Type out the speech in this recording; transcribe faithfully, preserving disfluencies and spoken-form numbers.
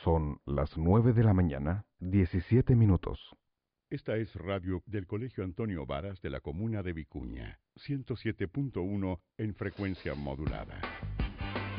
Son las nueve de la mañana, diecisiete minutos. Esta es radio del Colegio Antonio Varas de la comuna de Vicuña, ciento siete punto uno en frecuencia modulada.